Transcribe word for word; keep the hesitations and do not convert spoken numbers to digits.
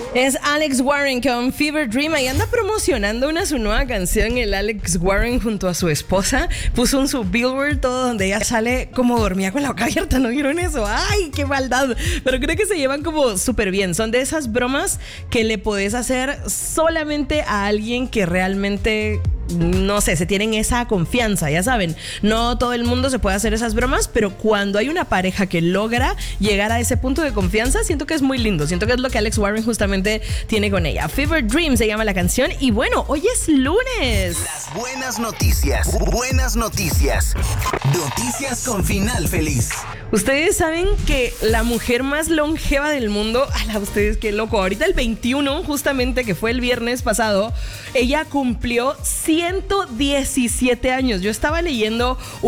Es Alex Warren con Fever Dream. Ahí anda promocionando una su nueva canción. El Alex Warren junto a su esposa puso un su Billboard todo donde ella sale como dormía con la boca abierta. ¿No vieron eso? ¡Ay, qué maldad! Pero creo que se llevan como súper bien. Son de esas bromas que le podés hacer solamente a alguien que realmente, no sé, se tienen esa confianza, ya saben. No todo el mundo se puede hacer esas bromas, pero cuando hay una pareja que logra llegar a ese punto de confianza, siento que es muy lindo. Siento que es lo que Alex Warren justamente tiene con ella. Fever Dream se llama la canción. Y bueno, hoy es lunes. Las buenas noticias. Buenas noticias. Noticias con final feliz. Ustedes saben que la mujer más longeva del mundo, ala, ustedes qué loco, ahorita el veintiuno, justamente que fue el viernes pasado, ella cumplió ciento diecisiete años. Yo estaba leyendo